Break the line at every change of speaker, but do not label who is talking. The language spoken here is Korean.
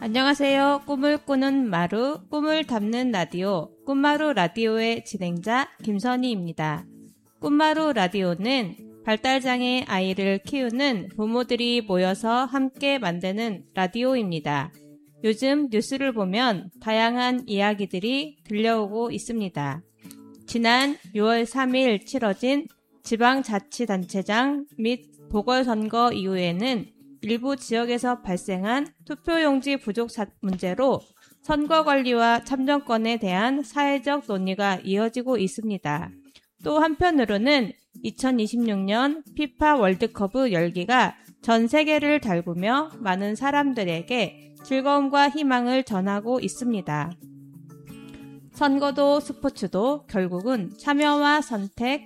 안녕하세요. 꿈을 꾸는 마루, 꿈을 담는 라디오, 꿈마루 라디오의 진행자 김선희입니다. 꿈마루 라디오는 발달장애 아이를 키우는 부모들이 모여서 함께 만드는 라디오입니다. 요즘 뉴스를 보면 다양한 이야기들이 들려오고 있습니다. 지난 6월 3일 치러진 지방자치단체장 및 보궐선거 이후에는 일부 지역에서 발생한 투표용지 부족 문제로 선거관리와 참정권에 대한 사회적 논의가 이어지고 있습니다. 또 한편으로는 2026년 피파 월드컵의 열기가 전 세계를 달구며 많은 사람들에게 즐거움과 희망을 전하고 있습니다. 선거도 스포츠도 결국은 참여와 선택,